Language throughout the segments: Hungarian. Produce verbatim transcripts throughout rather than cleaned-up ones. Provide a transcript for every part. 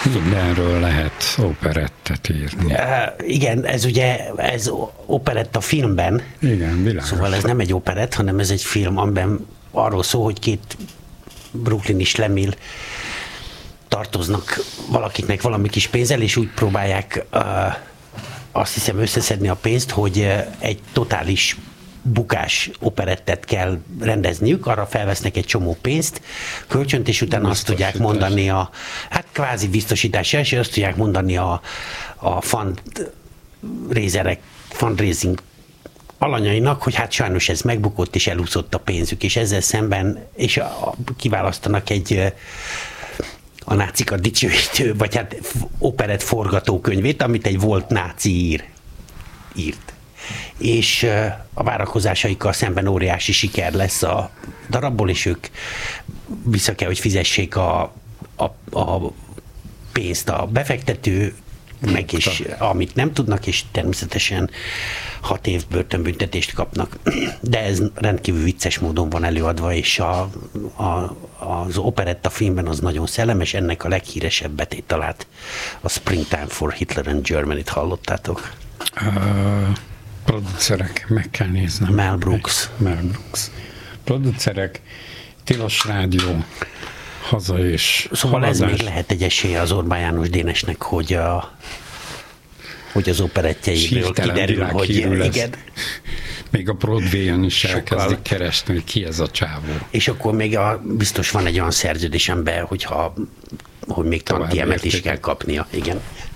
Mindenről lehet operettet írni. Uh, igen, ez ugye, ez operetta filmben. Igen, világos. Szóval ez nem egy operett, hanem ez egy film, amiben arról szól, hogy két brooklyni slemmill tartoznak valakiknek valami kis pénzzel, és úgy próbálják uh, azt hiszem összeszedni a pénzt, hogy uh, egy totális bukás operettet kell rendezniük, arra felvesznek egy csomó pénzt, kölcsönt, és utána azt tudják mondani a, hát kvázi biztosítás, és azt tudják mondani a, a fundraiserek, fundraising alanyainak, hogy hát sajnos ez megbukott, és elúszott a pénzük, és ezzel szemben, és a, a, kiválasztanak egy a nácikat dicsőítő, vagy hát operett forgatókönyvét, amit egy volt náci ír, írt. És a várakozásaikkal szemben óriási siker lesz a darabból, és ők vissza kell, hogy fizessék a, a, a pénzt a befektető, meg is, amit nem tudnak, és természetesen hat év börtönbüntetést kapnak. De ez rendkívül vicces módon van előadva, és a, a, az operetta filmben az nagyon szellemes, ennek a leghíresebb betételát a Springtime for Hitler and Germany-t hallottátok? Uh, producerek, meg kell néznem. Mel Brooks. Mel Brooks. Producerek, Tilos Rádió, haza és Szóval haladás. Ez még lehet egy esélye az Orbán János Dénesnek, hogy, a, hogy az operettjeiből kiderül, hogy igen. Még a Broadway-on is Sokkal. elkezdik keresni, hogy ki ez a csávó. És akkor még a, biztos van egy olyan szerződésemben, hogyha, hogy még tantiemet is kell kapnia. Igen.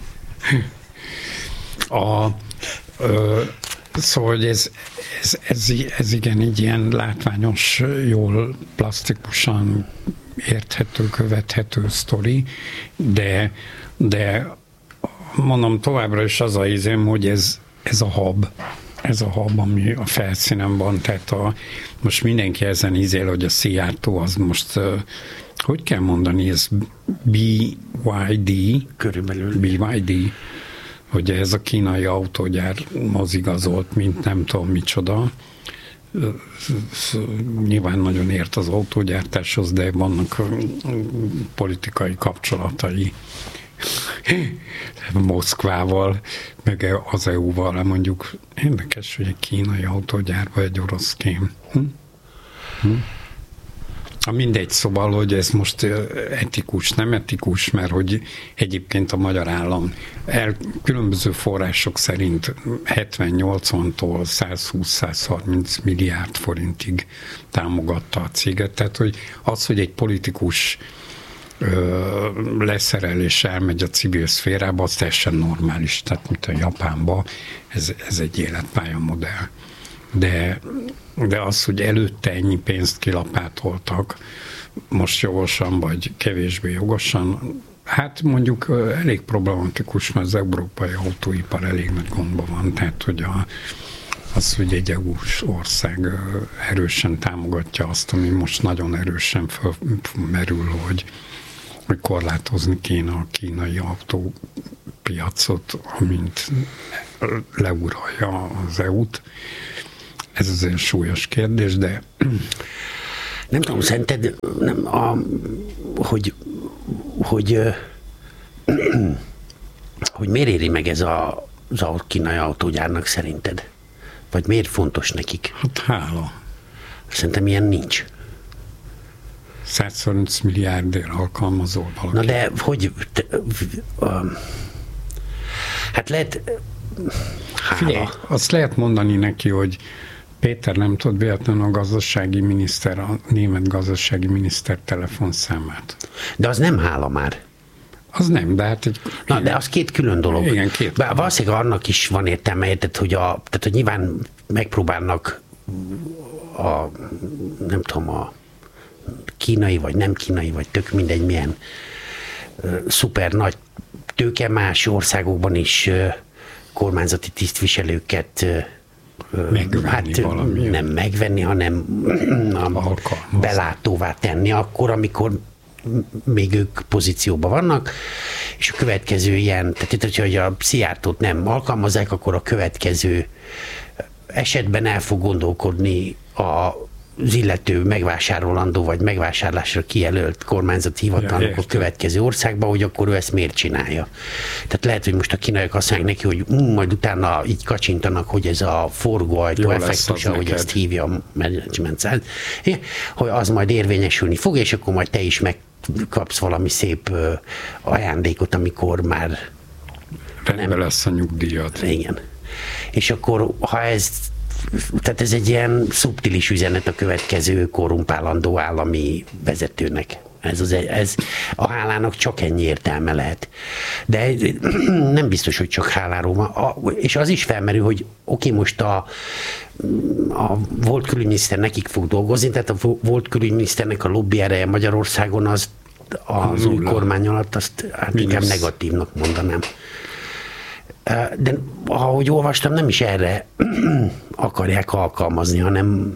A, ö, szóval, hogy ez, ez, ez, ez igen, így ilyen látványos, jól, plastikusan érthető, követhető sztori, de, de mondom továbbra is az a izém, hogy ez, ez a hab, ez a hab, ami a felszínen van, tehát a, most mindenki ezen izél, hogy a Szijjártó az most, hogy kell mondani, ez bé vé dé, körülbelül bé vé dé, hogy ez a kínai autógyár mozigazolt, mint nem tudom micsoda. Nyilván nagyon ért az autógyártáshoz, de vannak politikai kapcsolatai Moszkvával, meg az é u-val, mondjuk érdekes, hogy egy kínai autógyárban egy orosz kém. Hm? Hm? Mindegy, szóval, hogy ez most etikus, nem etikus, mert hogy egyébként a magyar állam el, különböző források szerint hetven-nyolcvantól százhúsz-százharminc milliárd forintig támogatta a céget. Tehát, hogy az, hogy egy politikus ö, leszerel és elmegy a civil szférába, az teljesen normális. Tehát, mint a Japánban, ez, ez egy életpályamodell. De, de az, hogy előtte ennyi pénzt kilapátoltak, most jogosan, vagy kevésbé jogosan, hát mondjuk elég problematikus, mert az európai autóipar elég nagy gondban van, tehát hogy a, az, hogy egy é u-s ország erősen támogatja azt, ami most nagyon erősen felmerül, hogy, hogy korlátozni kéne a kínai autópiacot, amint leuralja az é u-t. Ez azért súlyos kérdés, de... Nem tudom, szerinted, nem, a, hogy, hogy, hogy miért éri meg ez a, az a kínai autógyárnak szerinted? Vagy miért fontos nekik? Hát hála. Szerintem ilyen nincs. százharminc milliárdért alkalmazol valaki. Na de hogy... Te, uh, hát lehet... Hála. Figyelj, azt lehet mondani neki, hogy Péter, nem tud véletlenül a gazdasági miniszter, a német gazdasági miniszter telefonszámát. De az nem hála már. Az nem, de hát egy... Na, igen, de az két külön dolog. Igen, két. Bár valószínűleg annak is van értelme, tehát, hogy, a, tehát, hogy nyilván megpróbálnak a, nem tudom, a kínai, vagy nem kínai, vagy tök mindegy, milyen uh, szuper nagy tőke más országokban is uh, kormányzati tisztviselőket uh, megvenni hát valami. Nem megvenni, hanem belátóvá tenni akkor, amikor még ők pozícióban vannak, és a következő ilyen, tehát hogyha a Szijjártót nem alkalmazzák, akkor a következő esetben el fog gondolkodni a az illető megvásárolandó vagy megvásárlásra kijelölt kormányzati hivatalnok ja, a következő országban, hogy akkor ő ezt miért csinálja. Tehát lehet, hogy most a kínaiak azt mondják neki, hogy um, majd utána így kacsintanak, hogy ez a forgóajtó effektusa, hogy ezt hívja a management side, hogy az majd érvényesülni fog, és akkor majd te is megkapsz valami szép ajándékot, amikor már rendben nem lesz a nyugdíjat. Igen. És akkor, ha ez tehát ez egy ilyen szubtilis üzenet a következő korrumpálandó állami vezetőnek. Ez, az, ez a hálának csak ennyi értelme lehet. De nem biztos, hogy csak háláról van. És az is felmerül, hogy oké, most a, a volt külügyminiszter nekik fog dolgozni, tehát a volt külügyminiszternek a lobby ereje Magyarországon az az új kormány alatt azt hát inkább negatívnak mondanám. De ahogy olvastam, nem is erre akarják alkalmazni, hanem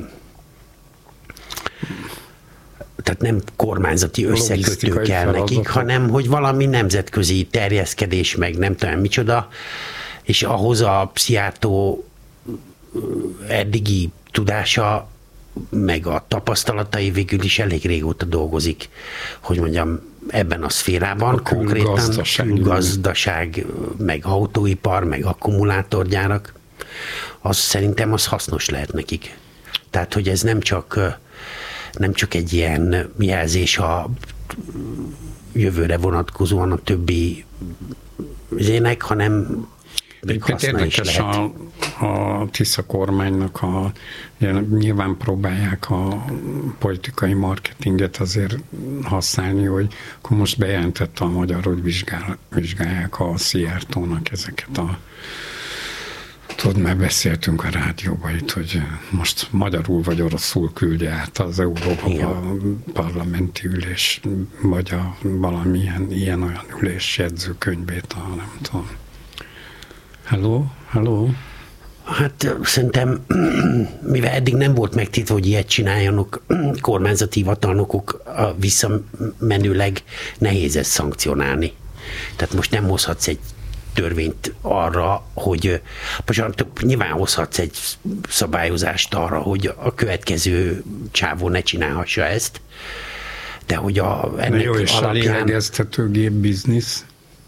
tehát nem kormányzati összekötő kell nekik, hanem hogy valami nemzetközi terjeszkedés, meg nem tudom micsoda, és ahhoz a Szijjártó eddigi tudása, meg a tapasztalatai végül is elég régóta dolgozik, hogy mondjam, ebben a szférában, a konkrétan gazdaság, gazdaság, meg autóipar, meg akkumulátorgyárak, az szerintem az hasznos lehet nekik. Tehát, hogy ez nem csak, nem csak egy ilyen jelzés a jövőre vonatkozóan a többi zének, hanem még haszna is lehet. A, a Tisza kormánynak a, nyilván próbálják a politikai marketinget azért használni, hogy akkor most bejelentette a magyar, hogy vizsgál, vizsgálják a Szijjártónak ezeket a tudod, már beszéltünk a rádióban itt, hogy most magyarul vagy oroszul küldje át az Európa parlamenti ülés, vagy a valamilyen ilyen-olyan ülés jegyzőkönyvét, a nem tudom. Hello? Hello? Hát szerintem, mivel eddig nem volt megtiltva, hogy ilyet csináljanak kormányzati hivatalnokok, visszamenőleg nehéz ezt szankcionálni. Tehát most nem hozhatsz egy törvényt arra, hogy most nyilván hozhatsz egy szabályozást arra, hogy a következő csávó ne csinálhassa ezt, de hogy a, ennek jó, és alapján... a lélegeztetőgép biznisz?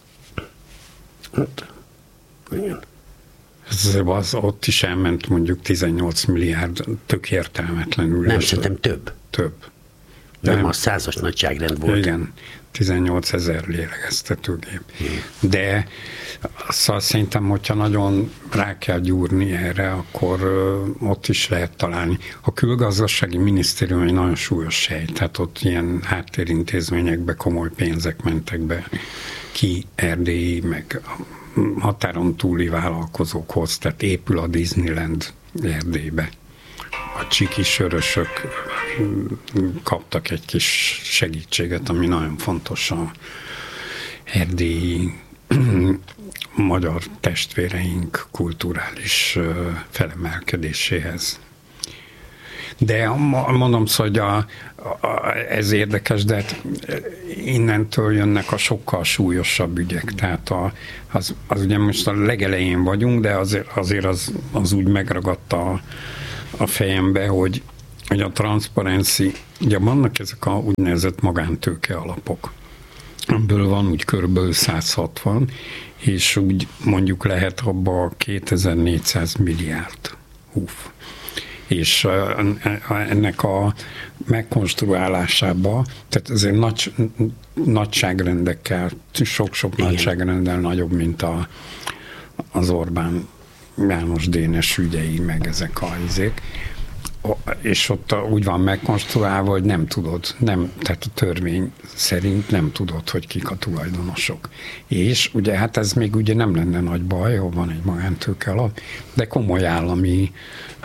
Hát, igen. Ez az, ott is elment mondjuk tizennyolc milliárd, tök értelmetlenül. Nem, szerintem több. Több. Nem, nem a százas nagyságrend volt. Igen, tizennyolc ezer lélegeztetőgép. Hmm. De szóval szerintem, hogyha nagyon rá kell gyúrni erre, akkor ott is lehet találni. A külgazdasági minisztérium egy nagyon súlyos hely, tehát ott ilyen háttérintézményekbe komoly pénzek mentek be ki, erdélyi, meg határon túli vállalkozókhoz, tehát épül a Disneyland Erdélybe. A csiki sörösök kaptak egy kis segítséget, ami nagyon fontos a erdélyi magyar testvéreink kulturális felemelkedéséhez. De mondom, szóval, hogy a, a, ez érdekes, de hát innentől jönnek a sokkal súlyosabb ügyek. Tehát a, az, az ugye most a legelején vagyunk, de azért, azért az, az úgy megragadta a, a fejembe, hogy, hogy a Transparency, ugye vannak ezek a úgynevezett magántőke alapok, amiből van úgy körülbelül száz hatvan, és úgy mondjuk lehet abba kétezer-négyszáz milliárd. Húf. És ennek a megkonstruálásába, tehát azért nagy, nagyságrendekkel, sok-sok igen. nagyságrenddel nagyobb, mint a, az Orbán János Dénes ügyei, meg ezek a izék. És ott úgy van megkonstruálva, hogy nem tudod, nem, tehát a törvény szerint nem tudod, hogy kik a tulajdonosok. És ugye hát ez még ugye nem lenne nagy baj, ha van egy magántőke alap, de komoly állami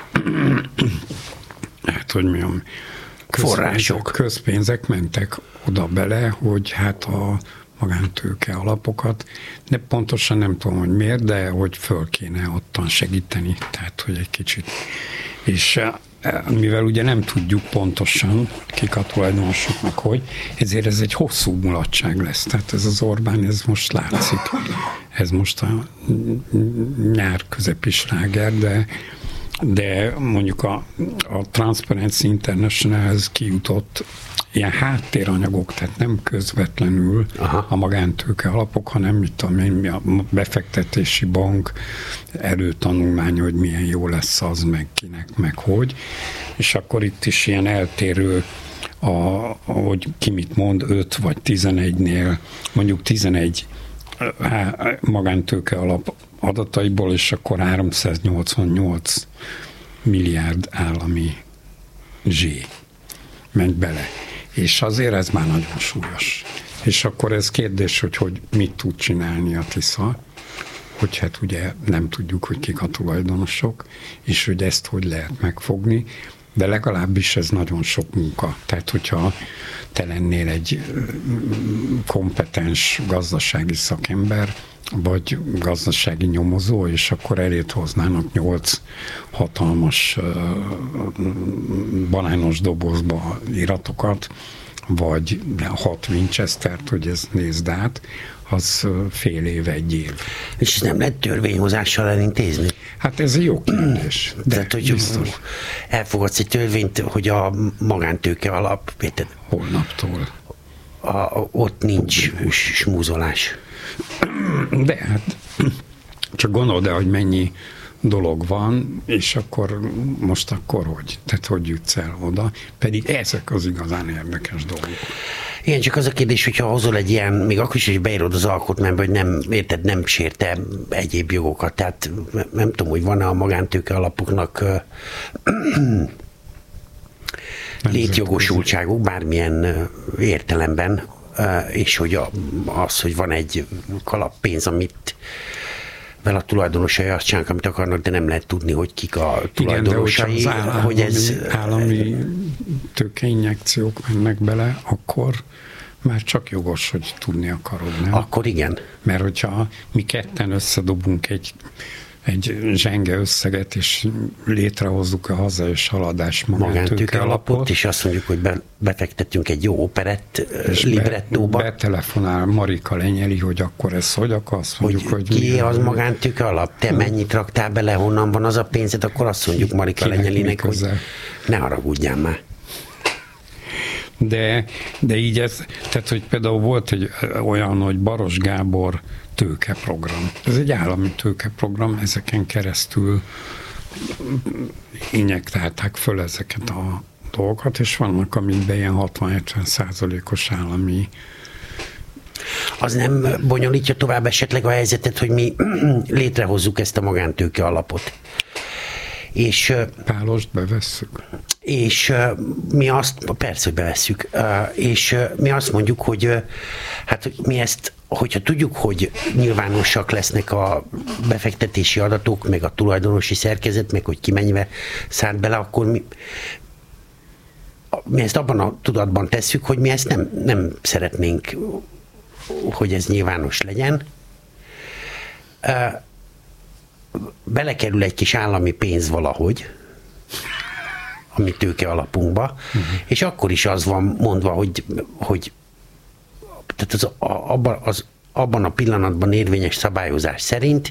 hát, hogy mondjam, források. Közpénzek mentek oda bele, hogy hát a magántőke alapokat, de pontosan nem tudom, hogy miért, de hogy föl kéne ottan segíteni, tehát hogy egy kicsit. És mivel ugye nem tudjuk pontosan, kik a tulajdonosoknak, hogy, ezért ez egy hosszú mulatság lesz. Tehát ez az Orbán, ez most látszik. Ez most a nyár közepi sláger, de de mondjuk a, a Transparency Internationalhez kijutott ilyen háttéranyagok, tehát nem közvetlenül Aha. a magántőke alapok, hanem mit tudom én, a befektetési bank előtanulmánya, hogy milyen jó lesz az, meg kinek, meg hogy. És akkor itt is ilyen eltérő, a, hogy ki mit mond, öt vagy tizenegynél, mondjuk tizenegy magántőke alap adataiból, és akkor háromszáznyolcvannyolc milliárd állami zsé ment bele. És azért ez már nagyon súlyos. És akkor ez kérdés, hogy, hogy mit tud csinálni a Tisza, hogy hát ugye nem tudjuk, hogy kik a tulajdonosok, és hogy ezt hogy lehet megfogni, de legalábbis ez nagyon sok munka. Tehát, hogyha te lennél egy kompetens gazdasági szakember, vagy gazdasági nyomozó, és akkor elét hoznának nyolc hatalmas banános dobozba iratokat, vagy hat Winchestert, hogy ezt nézd át, az fél év, egy év. És ez nem lehet törvényhozással elintézni? Hát ez egy jó kérdés. De Tehát, hogy biztos. Elfogadsz egy törvényt, hogy a magántőke alap, érted? Holnaptól. A, ott nincs smúzolás. De hát csak gondold el, hogy mennyi dolog van, és akkor most akkor hogy? Tehát hogy jutsz el oda? Pedig ezek az igazán érdekes dolgok. Igen, csak az a kérdés, hogyha hozol egy ilyen, még akkor is, hogy beírod az alkotmányba, hogy nem, érted, nem sérte egyéb jogokat. Tehát nem tudom, hogy van-e a magántőke alapoknak létjogosultságuk bármilyen értelemben, és hogy az, hogy van egy kalappénz, amit vele a tulajdonosai azt csinálnak, amit akarnak, de nem lehet tudni, hogy kik a tulajdonosai. Igen, de állami, hogy ez állami tőkeinjekciók mennek bele, akkor már csak jogos, hogy tudni akarod, nem? Akkor igen. Mert hogyha mi ketten összedobunk egy egy zsenge összeget, és létrehozzuk a haza és haladás magántőke alapot, és azt mondjuk, hogy be, befektetünk egy jó operett librettóba. Be, betelefonál Marika Lenyeli, hogy akkor ez hogy akarsz? Mondjuk, hogy, hogy ki az magántőke alap? Te mennyit raktál bele, honnan van az a pénzed? Akkor azt mondjuk Marika Lenyelinek, hogy ne haragudjál már. De, de így ez, tehát, hogy például volt egy olyan, hogy Baros Gábor tőkeprogram. Ez egy állami tőkeprogram, ezeken keresztül injektálták föl ezeket a dolgokat, és vannak, amikben ilyen hatvan-hetven százalékos állami. Az nem bonyolítja tovább esetleg a helyzetet, hogy mi létrehozzuk ezt a magántőke alapot? És Pálost bevesszük. És mi azt, persze, hogy bevesszük, és mi azt mondjuk, hogy hát mi ezt, hogyha tudjuk, hogy nyilvánosak lesznek a befektetési adatok, meg a tulajdonosi szerkezet, meg hogy ki mennyivel szánt bele, akkor mi, mi ezt abban a tudatban tesszük, hogy mi ezt nem, nem szeretnénk, hogy ez nyilvános legyen. Belekerül egy kis állami pénz valahogy, a mi tőke alapunkba, uh-huh. és akkor is az van mondva, hogy, hogy tehát az, abban, az, abban a pillanatban érvényes szabályozás szerint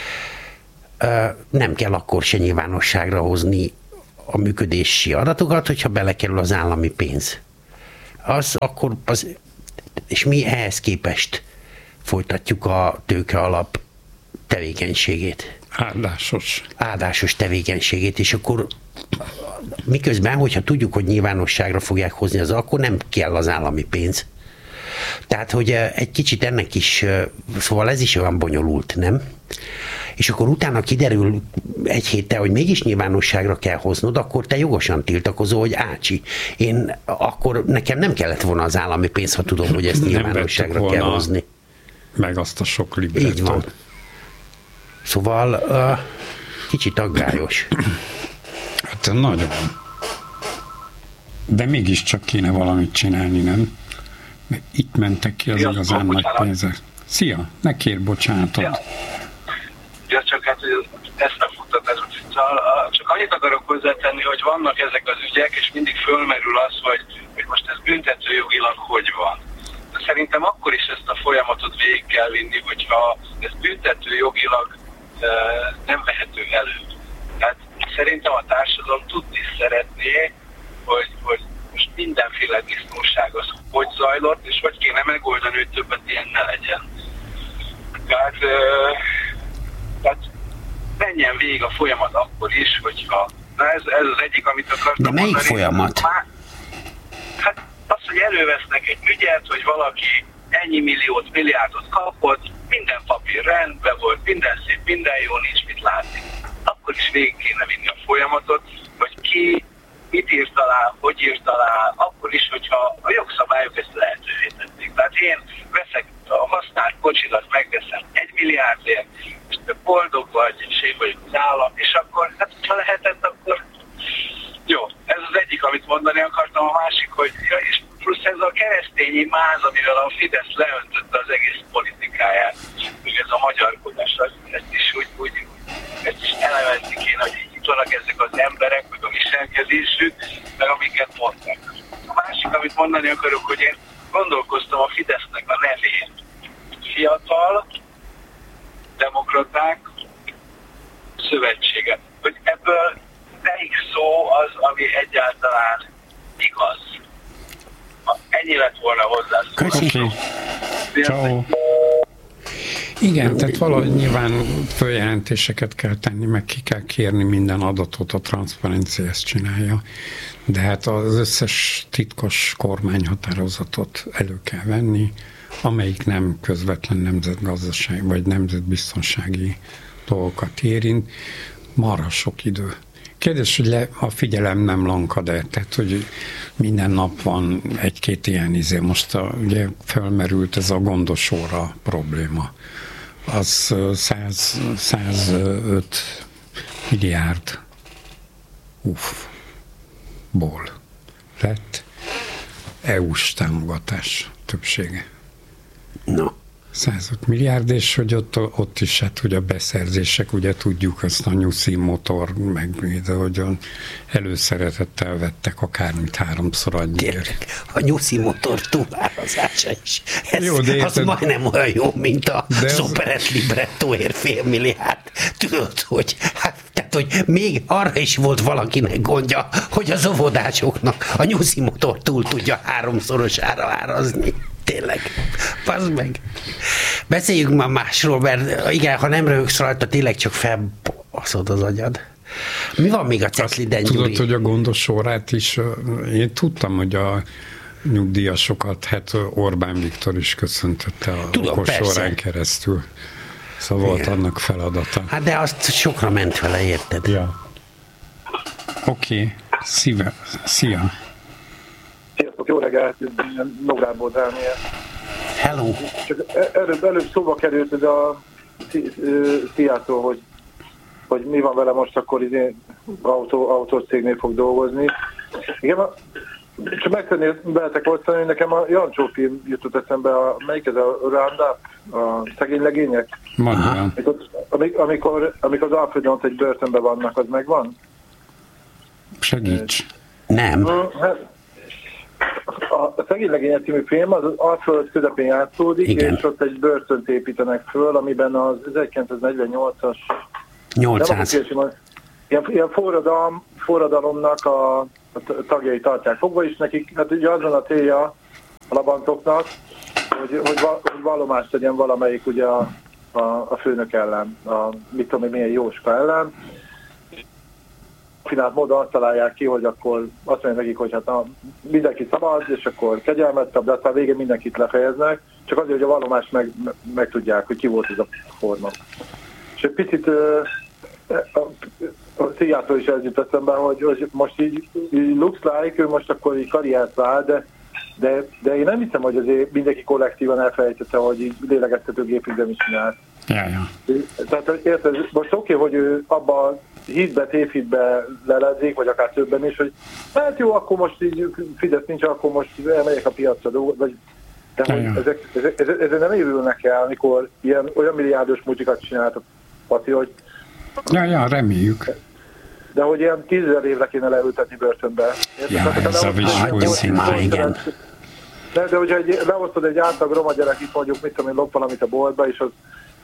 nem kell akkor se nyilvánosságra hozni a működési adatokat, hogyha belekerül az állami pénz. Az akkor az, és mi ehhez képest folytatjuk a tőke alap tevékenységét. Áldásos. Áldásos tevékenységét, és akkor miközben, hogyha tudjuk, hogy nyilvánosságra fogják hozni, az akkor nem kell az állami pénz. Tehát, hogy egy kicsit ennek is, szóval ez is olyan bonyolult, nem? És akkor utána kiderül egy héttel, hogy mégis nyilvánosságra kell hoznod, akkor te jogosan tiltakozol, hogy ácsi, én akkor nekem nem kellett volna az állami pénz, ha tudom, hogy ezt nyilvánosságra kell hozni. Meg azt a sok librettot. Így van. Szóval uh, kicsit aggályos. Hát nagyon. De mégiscsak kéne valamit csinálni, nem? Itt mentek ki az Szia, igazán nagy pénzek. Szia, ne kérj bocsánatot. Ja. ja, csak hát, hogy ezt a futtatást. Szóval, csak annyit akarok hozzátenni, hogy vannak ezek az ügyek, és mindig fölmerül az, hogy, hogy most ez büntetőjogilag hogy van. De szerintem akkor is ezt a folyamatot végig kell vinni, hogyha ez büntetőjogilag nem vehető elő. Tehát szerintem a társadalom tudni szeretné, hogy, hogy most mindenféle disznóság az hogy zajlott, és hogy kéne megoldani, hogy többet ilyen ne legyen. Tehát, tehát menjen végig a folyamat akkor is, hogyha na ez, ez az egyik, amit akartam De melyik mondani. folyamat? Már, hát az, hogy elővesznek egy ügyet, hogy valaki ennyi milliót, milliárdot kapott, minden papír rendben volt, minden szép, minden jó, nincs mit látni. Akkor is végig kéne vinni a folyamatot, hogy ki mit írt alá, hogy írt alá, akkor is, hogyha a jogszabályok ezt lehetővé tették. Tehát én veszek a használt kocsidat, megveszem egy milliárdért, és te boldog vagy, és én vagyok az állam, és akkor, hát ha lehetett, akkor jó. Ez az egyik, amit mondani akartam, a másik, hogy ja, és plusz ez a keresztényi máz, amivel a Fidesz leöntötte az egész politikáját, hogy ez a magyarkodás, ezt is úgy, úgy ezt is elemezni kéne, hogy itt vannak ezek az emberek, meg a viselkedésük, meg amiket mondtak. A másik, amit mondani akarok, hogy én gondolkoztam a Fidesznek a nevén. Fiatal, demokraták, szövetsége. Hogy ebből melyik szó az, ami egyáltalán igaz. Ennyi lett volna hozzá. Köszönöm. Ciao. Igen, tehát valahogy nyilván följelentéseket kell tenni, meg ki kell kérni minden adatot, a transzparencia ezt csinálja, de hát az összes titkos kormányhatározatot elő kell venni, amelyik nem közvetlen nemzetgazdasági vagy nemzetbiztonsági dolgokat érint, marha sok idő. Kérdés, hogy le, a figyelem nem lankad-e, tehát hogy minden nap van egy-két ilyen izé. Most a, ugye felmerült ez a Gondos óra probléma. Az száz öt milliárd uff-ból lett é u-s támogatás többsége. No. száz öt milliárd, és hogy ott, ott is, hát ugye a beszerzések, ugye tudjuk azt a nyuszi motor, meg de hogy előszeretettel vettek akármit háromszor annyiért. A nyuszi motor túlárazása is. Ez, jó, de az majdnem olyan jó, mint a Soperet librettóért fél milliárd. Tudod, hogy, hát, tehát, hogy még arra is volt valakinek gondja, hogy az óvodásoknak a nyuszi motor túl tudja háromszorosára árazni. Tényleg. Pazd meg. Beszéljünk már másról, mert igen, ha nem röhögsz rajta, tényleg csak felbaszod az agyad. Mi van még a Cetliden, Gyuri? Tudod, hogy a Gondos órát is, én tudtam, hogy a nyugdíjasokat, hát Orbán Viktor is köszöntötte a Tudom, okos persze. órán keresztül. Szóval volt annak feladata. Hát de azt sokra ment vele, érted? Ja. Oké, okay. Szia. Szia. Sziasztok, jó reggelt, Nógrából Dániel. Hello. Csak előbb, előbb szóba került ez a Sziától, hogy, hogy mi van vele most, akkor izé autó, autócégnél fog dolgozni. Igen, csak meg szeretném veletek osztani, hogy nekem a Jancsó film jutott eszembe, a, melyik ez a Roundup, a szegény legények? Amikor, amikor, amikor az Alfredont egy börtönben vannak, az megvan? Segíts. Nem. Hát, a Szegény legények című film az Alföld közepén játszódik, igen. És ott egy börtönt építenek föl, amiben az ezerkilencszáznegyvennyolcas nyolcszáz ilyen, ilyen forradalom, forradalomnak a, a tagjai tartják fogva, és nekik, hát ugye az van a célja a labantoknak, hogy, hogy, hogy vallomást tegyen valamelyik ugye a, a, a főnök ellen, a mit tudom én, milyen Jóska ellen. Finált módon azt találják ki, hogy akkor azt mondják nekik, hogy hát na, mindenki szabad, és akkor kegyelmet kap, de aztán végén mindenkit lefejeznek, csak azért, hogy a vallomást meg, meg tudják, hogy ki volt ez a forma. És egy picit a, a Szijjától is ez jut eszembe, hogy, hogy most így, így looks like, ő most akkor így karriert vár, de, de, de én nem hiszem, hogy azért mindenki kollektívan elfelejtette, hogy így lélegeztetőgépig is csinált. Ja, ja. Tehát érted, most oké, okay, hogy ő abban hitbe, tévhitbe lelezik, vagy akár többen is, hogy hát jó, akkor most így Fidesz nincs, akkor most elmegyek a piacra, vagy de ja, ja. Ezek, ezek, ezek, ezek nem évülnek el, amikor ilyen, olyan milliárdos multikat csinált a Pati, hogy ja, ja, reméljük. De hogy ilyen tízezer évre kéne leültetni börtönbe. Ja, ez a vizsgószínál, igen. De, de hogyha egy, leosztod egy átlag roma gyerek, itt mondjuk, mit tudom én, lop valamit a boltba, és az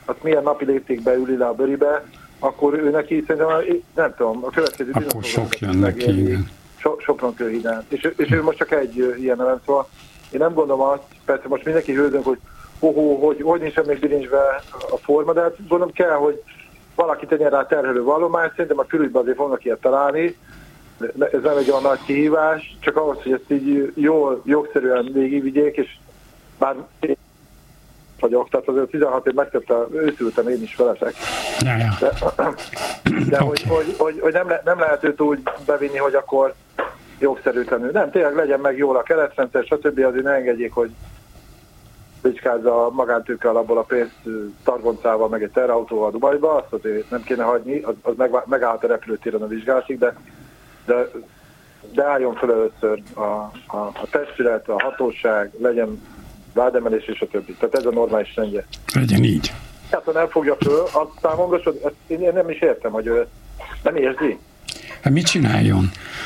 azt milyen napi léptékbe üli le a bőribe, akkor ő neki szerintem, nem tudom, a következő akkor sok jön neki, igen. So, Sopron-Kőhídán. És, és ő most csak egy ilyen nevem, szóval én nem gondolom azt, persze most mindenki hőzünk, hogy ho, hogy, hogy nincs még bilincsbe a forma, de hát gondolom kell, hogy valaki tegyen rá terhelő vallomást, szerintem a külügyben azért fognak ilyet találni, ez nem egy olyan nagy kihívás, csak ahhoz, hogy ezt így jól, jogszerűen végigvigyék, és bár én vagyok, tehát azért tizenhat év megtette, őszültem én is veletek. Ja, ja. De, de hogy, hogy, hogy, hogy nem, le, nem lehet őt úgy bevinni, hogy akkor jogszerűtlenül. Nem, tényleg legyen meg jól a keretrendszer, stb. Azért ne engedjék, hogy bicskázza a magántőke alapból a pénzt targoncával, meg egy terautóval Dubajba, azt azért nem kéne hagyni, az, az meg, megállt a repülőtéren a vizsgálatig, de, de, de álljon fel először a, a, a testület, a hatóság, legyen vádemelés és a többi. Tehát ez a normális rendje. Legyen így. Hát ha nem fogja föl, aztán mongasod, én nem is értem, hogy ő nem érzi. Hát mit csináljon?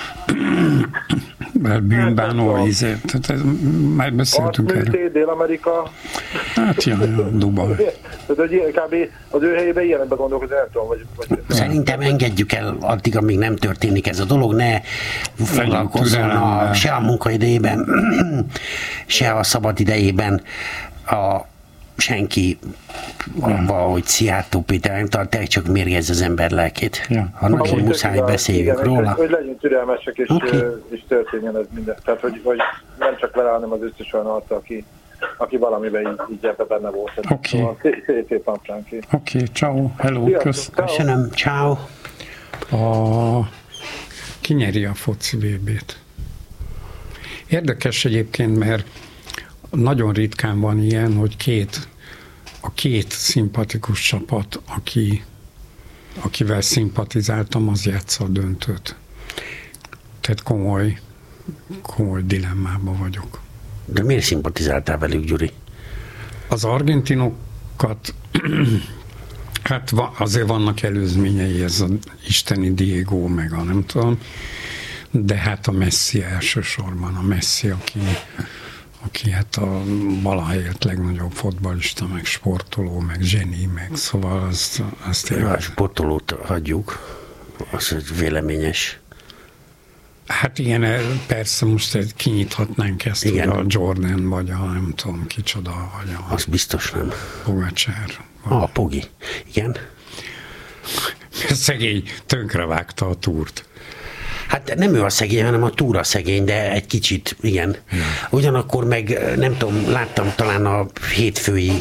Mert bűnbánó ízért. Tehát már beszéltünk erről. Arcműtét, Dél-Amerika. Hát ja, ja, Dubaj. Tehát kb. Az ő helyében ilyenekben gondolkozni, nem tudom. Vagy, vagy Szerintem engedjük el addig, amíg nem történik ez a dolog, ne foglalkozzon a, se a munkaidejében, se a szabad idejében a senki abban, hogy Szijjártó Péter nem tart, csak mérgezze az ember lelkét. Ja. Ha okay. Nagyon muszáj, beszéljünk igen, róla. Hogy legyünk türelmesek, és, okay. és történjen ez minden. Tehát, hogy, hogy nem csak vele, hanem az összes olyan arca, aki, aki valamiben így, így ebbe benne volt. Oké. Szóval szép szépen, Franki. Oké, okay, ciao, hello, kösz. Köszönöm, ciao. A... Ki nyeri a foci vé bét? Érdekes egyébként, mert nagyon ritkán van ilyen, hogy két, a két szimpatikus csapat, aki, akivel szimpatizáltam, az játsza a döntőt. Tehát komoly, komoly dilemmában vagyok. De miért szimpatizáltál velük, Gyuri? Az argentinokat, hát azért vannak előzményei, ez az isteni Diego, meg a nem tudom, de hát a Messi elsősorban, a Messi, aki aki hát a valaha élt legnagyobb fotballista, meg sportoló, meg zseni, meg szóval azt, azt ja, a sportolót hagyjuk, az egy véleményes. Hát igen, persze most kinyithatnánk ezt, igen. Hogy a Jordan, vagy a nem tudom kicsoda, vagy a... Az biztos nem. Pogacsár. Ah, a Pogi, igen. Szegény tönkrevágta a túrt. Hát nem ő a szegény, hanem a túra szegény, de egy kicsit, igen. Ja. Ugyanakkor meg, nem tudom, láttam talán a hétfői,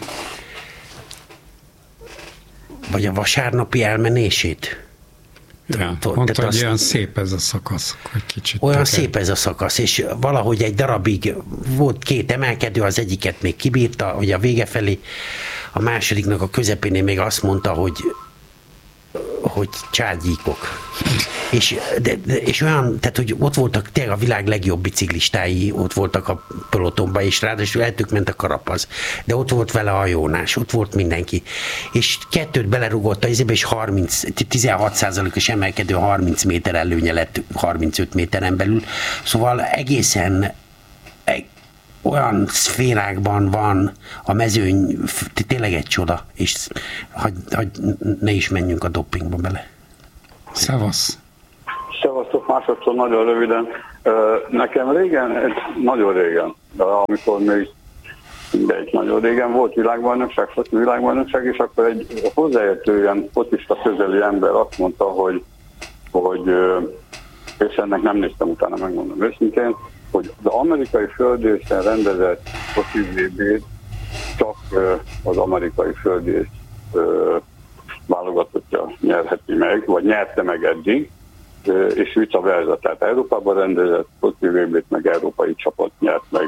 vagy a vasárnapi elmenését. Ja, mondta, hogy olyan szép ez a szakasz, hogy kicsit... Olyan teker. Szép ez a szakasz, és valahogy egy darabig volt két emelkedő, az egyiket még kibírta, hogy a vége felé, a másodiknak a közepénél még azt mondta, hogy hogy cságyíkok. És, de, de, és olyan, tehát, hogy ott voltak tényleg a világ legjobb biciklistái, ott voltak a pelotonban, és ráadásul eltük ment a karapaz. De ott volt vele a Jónás, ott volt mindenki. És kettőt belerugott a izébe, és harminc, tizenhat százalékos emelkedő harminc méter előnye lett harmincöt méteren belül. Szóval egészen olyan szférákban van a mezőny, tényleg egy csoda, és hagy, hagy, ne is menjünk a dopingba bele. Szevasz! Szevasztok, másodszor nagyon röviden. Nekem régen, nagyon régen, de amikor még de egy nagyon régen volt világbajnokság, foci világbajnokság, és akkor egy hozzáértő ilyen focista közeli ember azt mondta, hogy, hogy és ennek nem néztem utána, megmondom őszintén, hogy az amerikai földrészen rendezett foci vé bét csak az amerikai földrész válogatottja nyerheti meg, vagy nyerte meg eddig, és vice versa. Tehát Európában rendezett foci vé bét meg európai csapat nyert meg.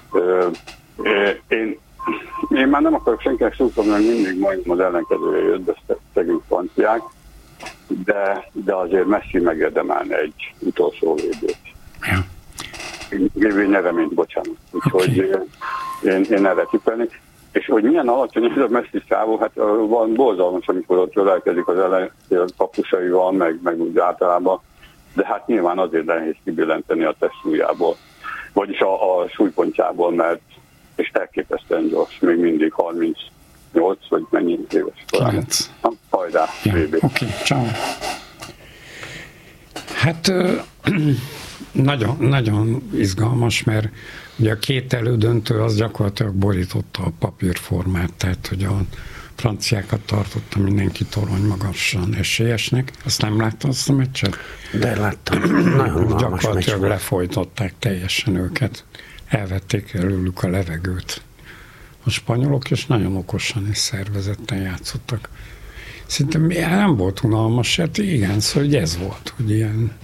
Én, én már nem akarok senkinek szúrni, mert mindig majdnem az ellenkezője jött, de szegény franciák, de, de azért Messi megérdemelne egy utolsó vé bét. Ja. Gévé nyereményt, bocsánat. Úgyhogy okay. én, én erre tippelnék. És hogy milyen alacsony ez a Messi szávó, hát van borzalmas, amikor ott ölelkezik az ellenfél kapusaival, meg, meg úgy általában, de hát nyilván azért nehéz kibillenteni a testsúlyából, vagyis a, a súlypontjából, mert és elképesztően gyors, még mindig harminc nyolc vagy mennyi éves talán. kilenc. Hajdá, Ja, vé bé. oké, okay, ciao. Hát nagyon, nagyon izgalmas, mert ugye a két elődöntő az gyakorlatilag borította a papírformát, tehát hogy a franciákat tartotta mindenki torony magasan esélyesnek. Azt nem látta azt a meccset? De láttam. Nagyon unalmas meccs Gyakorlatilag volt. lefolytották teljesen őket. Elvették előlük a levegőt a spanyolok, és nagyon okosan és szervezetten játszottak. Szinte nem volt unalmas, hát igen, szóval hogy ez volt, hogy ilyen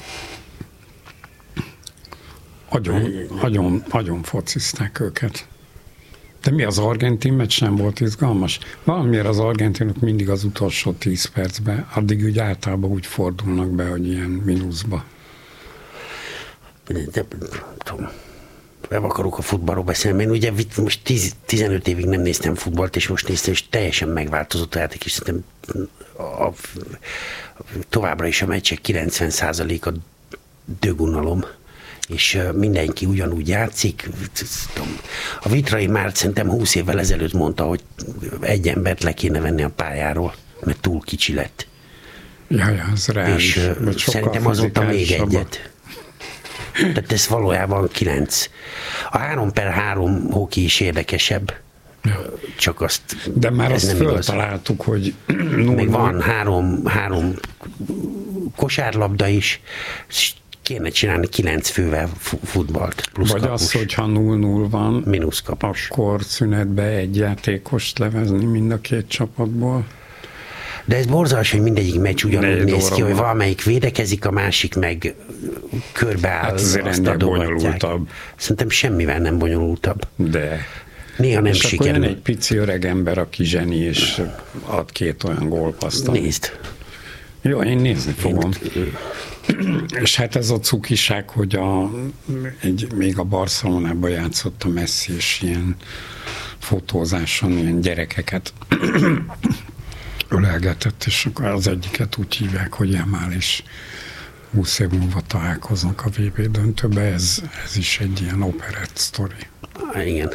agyon, agyon, agyon focizták őket. De mi az argentin meccs nem volt izgalmas? Valamiért az argentinok mindig az utolsó tíz percben, addig úgy általában úgy fordulnak be, hogy ilyen mínuszba. De, de, tudom, nem akarok a futballról beszélni, mert ugye most tíz, tizenöt évig nem néztem futballt, és most néztem, és teljesen megváltozott a játék, és szerintem a, a, továbbra is a meccsek kilencven százaléka dögunalom, és mindenki ugyanúgy játszik. A Vitrai már szerintem húsz évvel ezelőtt mondta, hogy egy embert le kéne venni a pályáról, mert túl kicsi lett. Ja, ja, ez reális. És szerintem azóta még egyet. Tehát ez valójában kilenc. A három per három hoki is érdekesebb. Ja. Csak azt... De már azt föltaláltuk, hogy... Még van három, három kosárlabda is, kéne csinálni kilenc fővel futballt. Plusz Vagy kapus. az, hogyha null null van, mínusz kapus. Akkor szünetbe egy játékost levezni mind a két csapatból. De ez borzalmas, hogy mindegyik meccs ugyanúgy néz ki, hogy valamelyik védekezik, a másik meg körbeáll, hát azt adogatják. Szerintem semmivel nem bonyolultabb. De... Néha nem és sikerül. akkor egy pici öreg ember, aki zseni, és ad két olyan gólpaszt. Nézd. Jó, én nézni fogom. Én... És hát ez a cukiság, hogy a, egy, még a Barcelonában játszott a Messi, és ilyen fotózáson ilyen gyerekeket ölelgetett, és akkor az egyiket úgy hívják, hogy Jamal, és húsz év múlva találkoznak a vé bé döntőbe, ez, ez is egy ilyen operett sztori. Igen.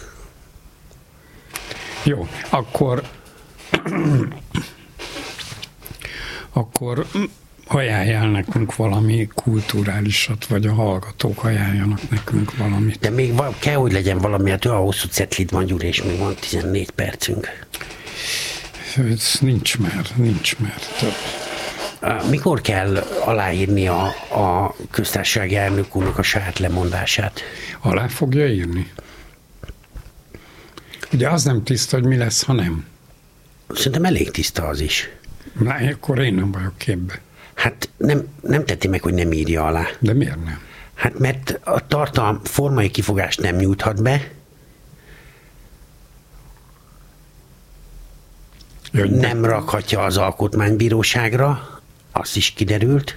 Jó, akkor akkor ajánljál nekünk valami kulturálisat, vagy a hallgatók ajánljanak nekünk valamit. De még val- kell, hogy legyen valami, hát olyan hosszú cetlid van, Gyuri, és még van tizennégy percünk. Ez nincs már, nincs már. Mikor kell aláírni a, a köztársasági elnök úrnak a saját lemondását? Alá fogja írni? Ugye az nem tiszta, hogy mi lesz, ha nem. Szerintem elég tiszta az is. Na, akkor én nem vagyok képbe. Hát nem, nem teti meg, hogy nem írja alá. De miért nem? Hát mert a tartalom formai kifogást nem nyújthat be, Jön, nem rakhatja az alkotmánybíróságra, az is kiderült,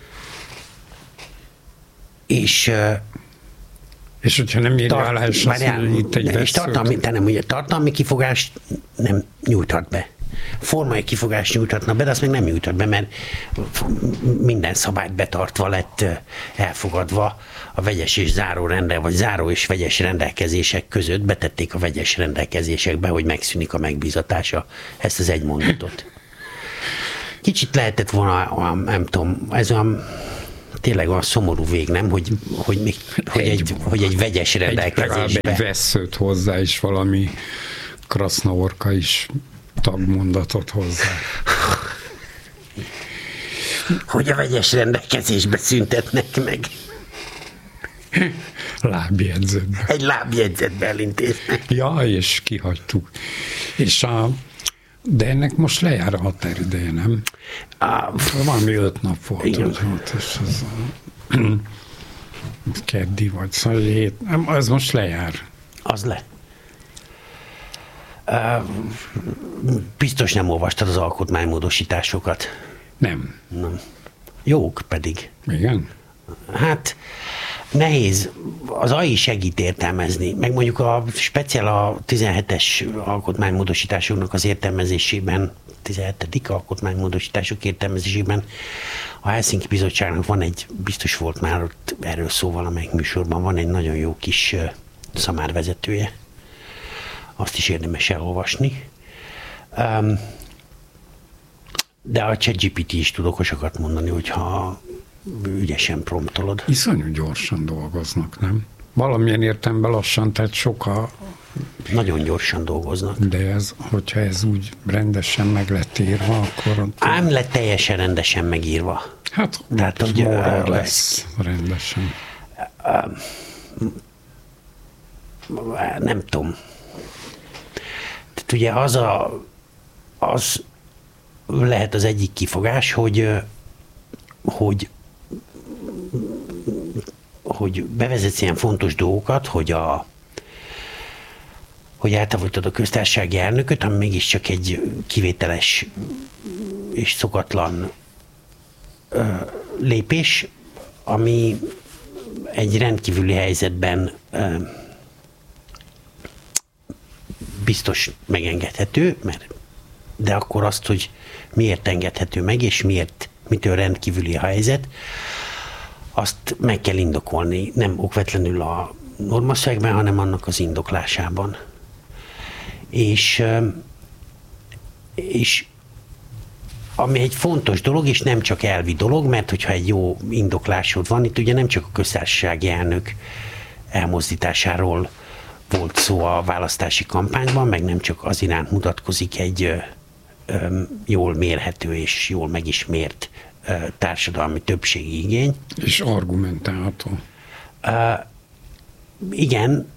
és és hogyha nem írja alá, és azt mondja, hogy itt egy és tartalmi, de nem, ugye, tartalmi kifogást nem nyújthat be. Formai kifogást nyújthatna be, de azt még nem nyújthat be, mert minden szabályt betartva lett elfogadva a vegyes és záró rendre, vagy záró és vegyes rendelkezések között betették a vegyes rendelkezésekbe, hogy megszűnik a megbízatása, ezt az egy mondatot. Kicsit lehetett volna, nem tudom, ez olyan tényleg olyan szomorú vég, nem? Hogy, hogy, még, hogy, egy, egy, hogy egy vegyes rendelkezésbe. Egy, egy vesszőt hozzá, és valami Krasznaorka is tagmondatot hozzá. Hogy a vegyes rendelkezésbe szüntetnek meg. Lábjegyzetbe. Egy lábjegyzetbe elintéznek. Ja, és kihagytuk. És a, de ennek most lejár a határideje, nem? A, Valami öt nap volt. Igen. Ott, és az a, keddi vagy, szóval hét, ez most lejár. Az le. Uh, biztos nem olvastad az alkotmánymódosításokat. Nem. Nem. Jók pedig. Igen? Hát nehéz. Az á i segít értelmezni. Meg mondjuk a speciál a tizenhetes alkotmánymódosításoknak az értelmezésében, tizenhetedik alkotmánymódosítások értelmezésében a Helsinki Bizottságnak van egy, biztos volt már ott erről szó valamelyik műsorban, van egy nagyon jó kis uh, szamárvezetője, azt is érdemes elolvasni. De a ChatGPT is tud okosakat mondani, hogyha ügyesen promptolod. Iszonyú gyorsan dolgoznak, nem? Valamilyen értelemben lassan, tehát sokkal... Nagyon gyorsan dolgoznak. De ez, hogyha ez úgy rendesen meg lett írva, akkor... Ám lett teljesen rendesen megírva. Hát, tehát ugye lesz, lesz rendesen. Nem tudom. Tehát ugye az a... Az lehet az egyik kifogás, hogy hogy hogy bevezetsz ilyen fontos dolgokat, hogy a hogy eltávolítod a köztársasági elnököt, ami mégiscsak egy kivételes és szokatlan ö, lépés, ami egy rendkívüli helyzetben ö, biztos megengedhető, mert de akkor azt, hogy miért engedhető meg, és miért, mitől rendkívüli a helyzet, azt meg kell indokolni, nem okvetlenül a normaszövegben, hanem annak az indoklásában. És, és ami egy fontos dolog, és nem csak elvi dolog, mert hogyha egy jó indoklásod van, itt ugye nem csak a köztársasági elnök elmozdításáról volt szó a választási kampányban, meg nem csak az iránt mutatkozik egy jól mérhető és jól megismert társadalmi többségi igény. És argumentálható. Uh, igen,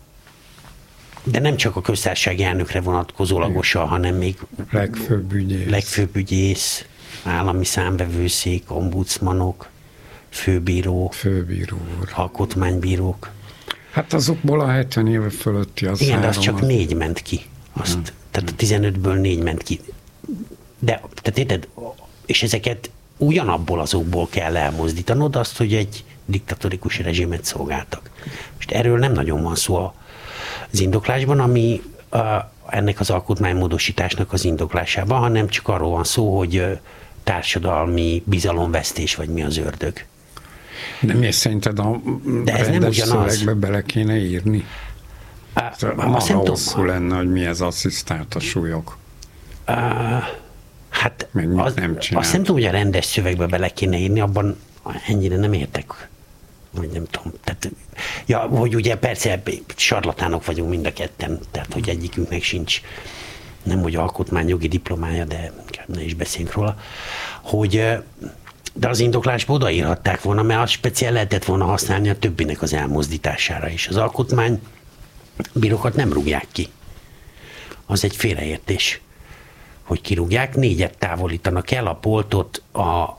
de nem csak a köztársasági elnökre vonatkozólagosan, hanem még legfőbb ügyész, legfőbb ügyész, állami számvevőszék, ombudsmanok, főbíró, főbíró úr, alkotmánybírók. Hát azokból a hetven éve fölötti az igen, de az csak négy ment ki. Azt, hmm. Tehát a tizenötből négy ment ki. De, tehát érted, és ezeket ugyanabból azokból kell elmozdítanod azt, hogy egy diktatórikus rezsimet szolgáltak. Most erről nem nagyon van szó az indoklásban, ami a, ennek az alkotmánymódosításnak az indoklásában, hanem csak arról van szó, hogy társadalmi bizalomvesztés, vagy mi az ördög. De miért szerinted a De ez rendes nem ugyanaz. Szövegbe bele kéne írni? Marha hosszú lenne, hogy mi ez asszisztált a súlyok. Uh, hát az, nem azt nem tudom, hogy a rendes szövegbe bele kéne írni, abban ennyire nem értek. Vagy nem tudom. Tehát, ja, hogy ugye persze sarlatánok vagyunk mind a ketten, tehát hogy egyikünknek sincs nem hogy alkotmányjogi diplomája, de ne is beszéljünk róla, hogy de az indoklásba odaírhatták volna, mert azt speciál lehetett volna használni a többinek az elmozdítására is. Az alkotmánybírókat nem rúgják ki. Az egy félreértés, hogy kirúgják. Négyet távolítanak el, a Poltot, a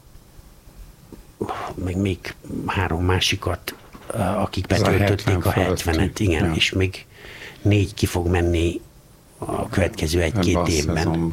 meg még három másikat, akik betöltötték a hetvenet, igen, ja. És még négy ki fog menni a következő egy-két évben.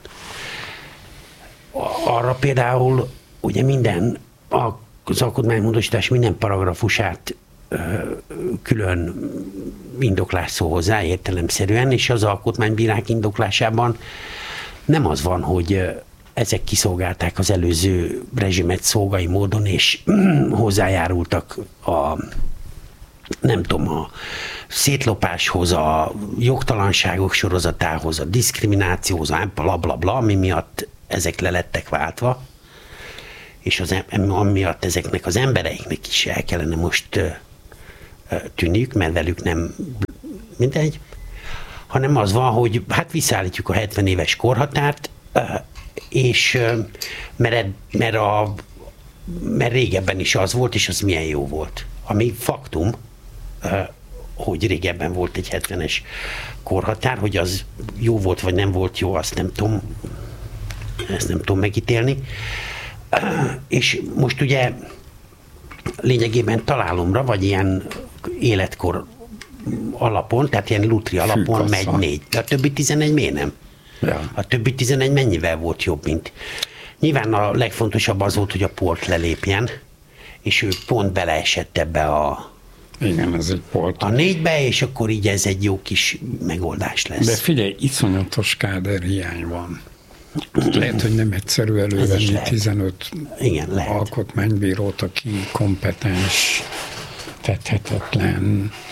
Arra például ugye minden, az alkotmánymódosítás minden paragrafusát külön indoklás szól hozzá értelemszerűen, és az alkotmánybírák indoklásában nem az van, hogy ezek kiszolgálták az előző rezsimet szolgai módon, és hozzájárultak a nem tudom, a szétlopáshoz, a jogtalanságok sorozatához, a diszkriminációhoz, a blablabla, ami miatt ezek le lettek váltva, és az, amiatt ezeknek az embereiknek is el kellene most tűnniük, mert velük nem mindegy, hanem az van, hogy hát visszaállítjuk a hetven éves korhatárt, és mert, mert, a, mert régebben is az volt, és az milyen jó volt. Ami faktum, hogy régebben volt egy hetvenes korhatár, hogy az jó volt, vagy nem volt jó, azt nem tudom, ezt nem tudom megítélni. És most ugye lényegében találomra, vagy ilyen életkor alapon, tehát ilyen lutri alapon megy négy. De a többi tizenegy miért nem? Ja. A többi tizenegy mennyivel volt jobb, mint... Nyilván a legfontosabb az volt, hogy a Polt lelépjen, és ő pont beleesett ebbe a... Igen, ez egy Polt. A négybe, és akkor így ez egy jó kis megoldás lesz. De figyelj, iszonyatos káder hiány van. Lehet, hogy nem egyszerű elővenni tizenöt Igen, alkotmánybírót, aki kompetens, tethetetlen,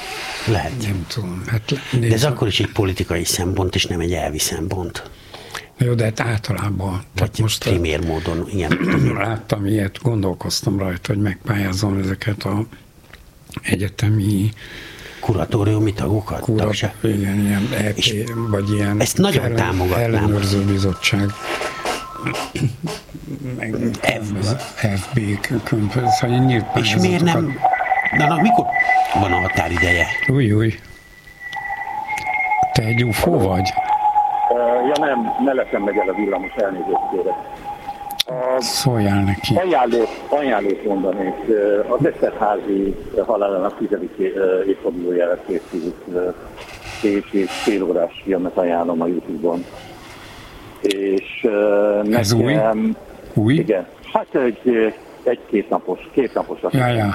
lehet. Nem tudom. Hát, de ez akkor is egy politikai szempont, és nem egy elvi szempont. Jó, de hát általában. Vagy most primér módon, igen. Láttam ilyet, gondolkoztam rajta, hogy megpályázom ezeket a egyetemi kuratóriumi tagokat? Kurat, igen, ilyen é pé, vagy ilyen ezt nagyon ellen, támogatnám. Ellenőrző bizottság. Meg ef bé könyv. Szóval és miért nem? Na, na, mikor van a határideje? Új, új. Te egy ufó vagy? Uh, ja nem, ne leszem meg el a villamos, elnézést kérek. Uh, Szóljál neki. Ajánlót, ajánlót mondanék. Uh, az Eszterházy halálának tizedik évfordulójára készült uh, két és fél órás filmet ajánlom a YouTube-on. És uh, ez új? Új? Igen. Hát egy, egy-két napos, két napos. Ja, ja.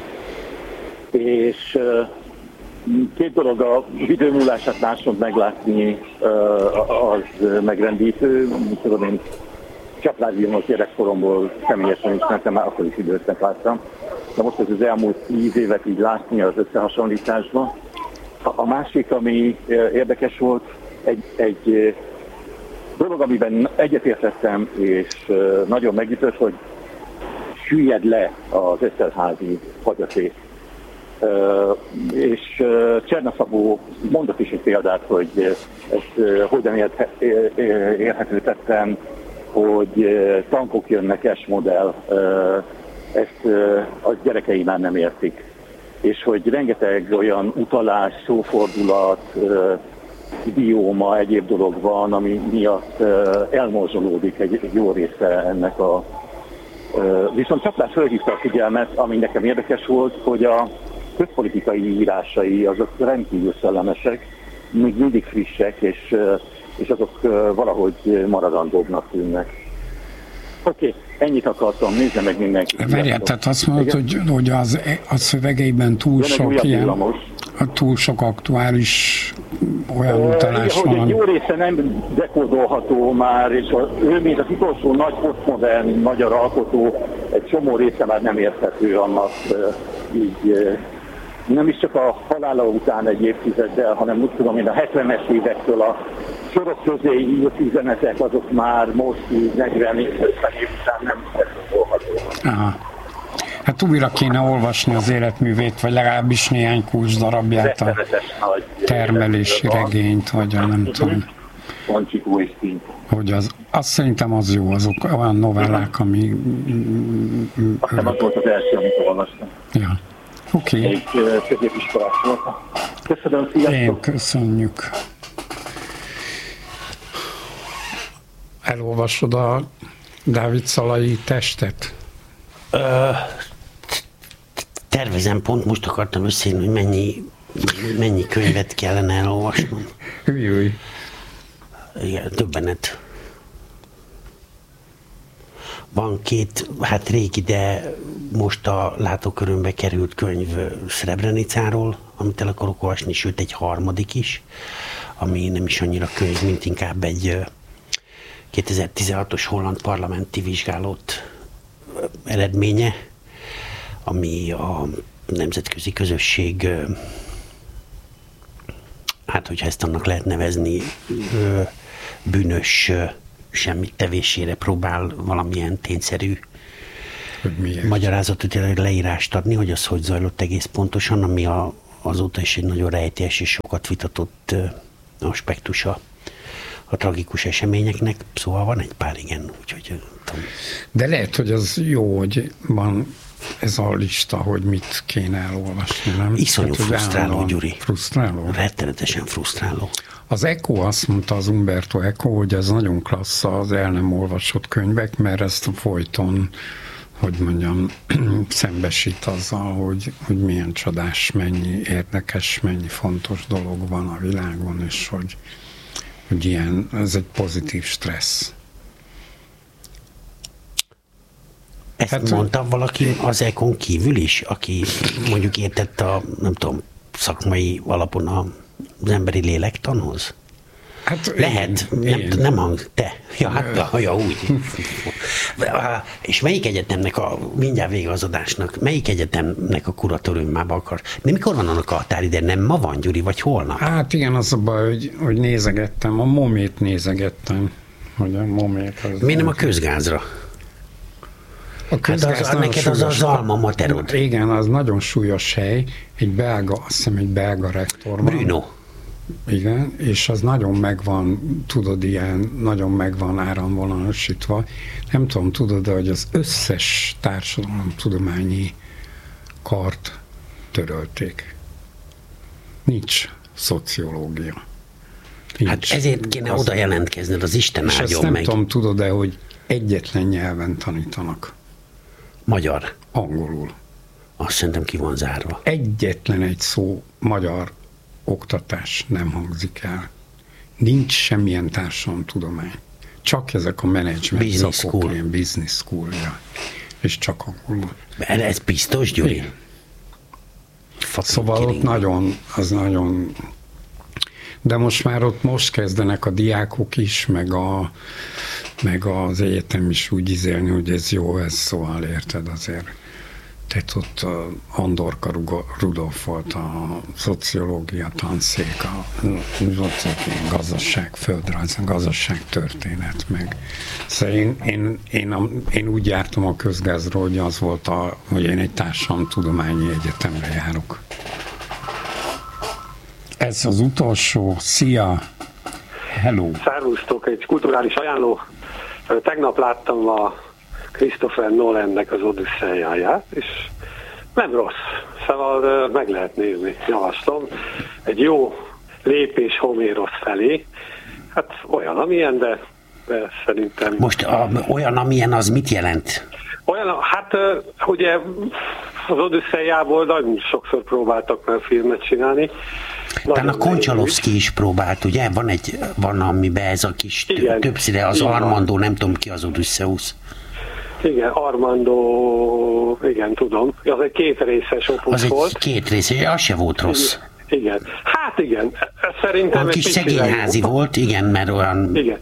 És uh, két dolog, a videó múlását másod meglátni, uh, az megrendítő. Tudom én, Csapládiumot gyerekkoromból személyesen ismertem, már akkor is időszak láttam. De most ez az elmúlt tíz évet így látni az összehasonlításban. A másik, ami érdekes volt, egy, egy dolog, amiben egyetértettem, és nagyon megütött, hogy süllyed le az Eszterházy hagyatét. Uh, és uh, Csernaszabó mondott is egy példát, hogy uh, ezt uh, hogyan érhe, uh, érhető tetten, hogy uh, tankok jönnek, S-modell, uh, ezt uh, a gyerekei már nem értik. És hogy rengeteg olyan utalás, szófordulat, uh, idióma, egyéb dolog van, ami miatt uh, elmorzsolódik egy, egy jó része ennek a... Uh, viszont Csaplás fölhívta a figyelmet, ami nekem érdekes volt, hogy a közpolitikai írásai azok rendkívül szellemesek, még mindig frissek, és, és azok valahogy maradandóbbnak tűnnek. Oké, okay, ennyit akartam, nézze meg mindenki. Várjál, tehát azt mondod, hogy, hogy az, a szövegeiben túl sok ilyen, túl sok aktuális olyan utalás van. Hogy egy jó része nem dekódolható már, és a, ő, mint az utolsó nagy posztmodern magyar alkotó, egy csomó része már nem érthető annak így, nem is csak a halála után egy évtizeddel, hanem úgy tudom én a hetvenes évektől a sorok közé írt üzenetek, azok már most így negyven-ötven év után nem Aha. Hát újra kéne olvasni az életművét, vagy legalábbis néhány kulcs darabját, a termelési regényt, vagy a nem tudom. Hogy az, azt szerintem az jó, azok olyan novellák, ami... Aztán az volt az első, amit olvastam. Ja. Oké. Okay. Egy középiskolás volt. Köszönöm, sziasztok! Én köszönjük. Elolvasod a Dávid Szalai Testet? Ö, tervezem, pont most akartam összeírni, hogy mennyi, mennyi könyvet kellene elolvasnom. Új, Igen, többenet. Van két, hát régi, de most a látókörömbe került könyv Srebrenicáról, amit el akarok olvasni, sőt egy harmadik is, ami nem is annyira könyv, mint inkább egy kétezer-tizenhatos holland parlamenti vizsgálat eredménye, ami a nemzetközi közösség, hát hogyha ezt annak lehet nevezni, bűnös semmit tevésére próbál valamilyen tényszerű magyarázatot, leírást adni, hogy az hogy zajlott egész pontosan, ami a, azóta is egy nagyon rejtélyes és sokat vitatott aspektusa a tragikus eseményeknek, szóval van egy pár, igen, úgyhogy tudom. De lehet, hogy az jó, hogy van ez a lista, hogy mit kéne elolvasni, nem? Iszonyú hát, frusztráló, Gyuri. Frusztráló? Rettenetesen frusztráló. Az Eco azt mondta, az Umberto Eco, hogy ez nagyon klassz az el nem olvasott könyvek, mert ezt folyton, hogy mondjam, szembesít azzal, hogy, hogy milyen csodás, mennyi érdekes, mennyi fontos dolog van a világon, és hogy, hogy ilyen, ez egy pozitív stressz. Ezt hát, mondta valaki az Econ kívül is, aki mondjuk értett a, nem tudom, szakmai alapon az emberi lélektanhoz? Hát lehet, én, nem, én. nem hang, te. Ja, hát, ja, ja, úgy. És melyik egyetemnek a, mindjárt vége az adásnak, melyik egyetemnek a kuratóriumába akar? De mikor van annak a határideje? Nem ma van, Gyuri, vagy holnap? Hát igen, az a baj, hogy, hogy nézegettem, a momét nézegettem. Hogy a momét az miért nem a közgázra? A közgáz hát az, neked az az alma materod. Igen, az nagyon súlyos hely, egy belga, azt hiszem egy belga rektor van. Bruno. Igen, és az nagyon megvan, tudod, ilyen, nagyon megvan áramvonalasítva. Nem tudom, tudod, de hogy az összes társadalomtudományi kart törölték. Nincs szociológia. Nincs. Hát ezért kéne az, oda jelentkezned, az Isten és áldjon nem meg. tudom, tudod, de hogy egyetlen nyelven tanítanak. Magyar. Angolul. Azt szerintem ki van zárva. Egyetlen egy szó magyar oktatás nem hangzik el. Nincs semmilyen társadalomtudomány. Csak ezek a menedzsment business szakok, school. ilyen business school, ja. És csak angolul. Ez biztos, Gyuri? Igen. Szóval ott nagyon, az nagyon... De most már ott most kezdenek a diákok is, meg, a, meg az egyetem is úgy izélni, hogy ez jó, ez szóval érted azért. Tehát ott Andorka Rudolf volt a szociológia tanszék, a gazdaság, földrajz, a gazdaságtörténet meg. Szóval én, én, én, én úgy jártam a közgázról, hogy az volt, a, hogy én egy társadalomtudományi egyetemre járok. Ez az utolsó. Szia! Hello! Szervusztok, egy kulturális ajánló. Tegnap láttam a Christopher Nolannek az Odüsszejáját, és nem rossz. Szóval meg lehet nézni, javaslom. Egy jó lépés Homérosz felé. Hát olyan, amilyen, de, de szerintem... Most a, olyan, amilyen az mit jelent? Olyan, hát ugye az Odüsszejából nagyon sokszor próbáltak már filmet csinálni. Talán a Koncsalovszky is próbált, ugye? Van egy, van amiben ez a kis t- többszíre, az Armando, nem tudom ki az Odüsszeusz. Igen, Armando, igen, tudom. Az egy két részes opus az volt. Az egy két részes, az se volt rossz. Igen, igen. Hát igen, szerintem olyan egy kis szegényházi volt, igen, mert olyan... Igen.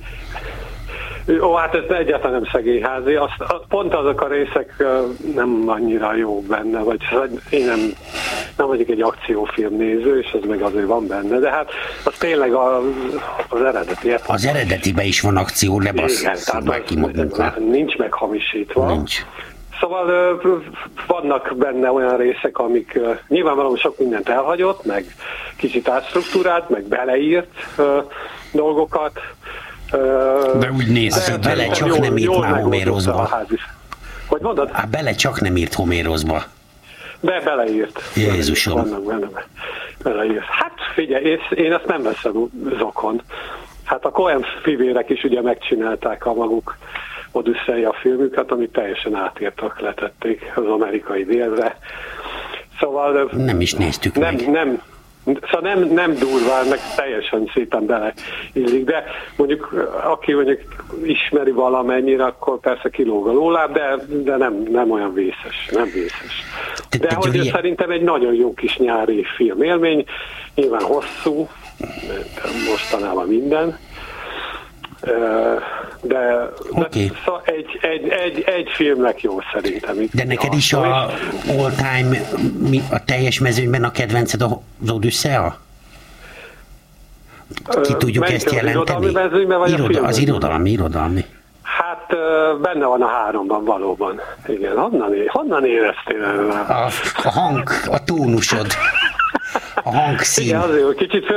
Ó, hát ez egyáltalán nem szegényházi. Azt, pont azok a részek nem annyira jó benne, vagy én nem, nem vagyok egy akciófilm néző, és az meg azért van benne, de hát az tényleg a, az eredeti. Az eredetiben is van akció, lebasszuk ki magunkat. Nincs meghamisítva. Nincs. Szóval vannak benne olyan részek, amik nyilvánvalóan sok mindent elhagyott, meg kicsit átstruktúrált, meg beleírt dolgokat. De úgy néz ki. Bele csak jól, nem írt már Homérozba. Hogy mondod? Á, bele csak nem írt Homérozba. De beleírt. Jézusom. Vannak benne. Beleírt. Hát figyelj, én, én ezt nem veszem zokon. Hát a Coen fivérek is ugye megcsinálták a maguk Odüsszeia filmüket, amit teljesen átírtak, letették az amerikai délre. Szóval... Nem is néztük nem, meg. Nem, Szóval nem, nem durván, meg teljesen szépen beleillik, de mondjuk aki mondjuk ismeri valamennyire, akkor persze kilóg a lóláb, de, de nem, nem olyan vészes, nem vészes. De hogy Gyuri... szerintem egy nagyon jó kis nyári filmélmény, nyilván hosszú, mostanában minden, de, okay. de szóval egy, egy, egy, egy filmnek jó szerintem. De neked is a all-time, a teljes mezőnyben a kedvenced az Odüsszea? Ki tudjuk ezt jelenteni? Iroda, az irodalmi, irodalmi. Hát benne van a háromban valóban. Igen, honnan, honnan éreztél el? A, a hang, a tónusod, a hangszín. Igen, azért, kicsit